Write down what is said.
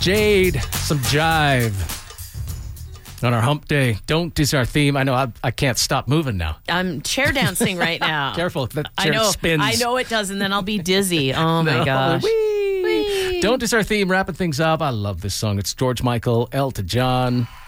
Jade, some jive on our hump day. Don't is our theme. I know I can't stop moving now. I'm chair dancing right now. Careful, the chair spins. I know it does, and then I'll be dizzy. Oh, my gosh. Whee! Don't is our theme, wrapping things up. I love this song. It's George Michael, Elton John.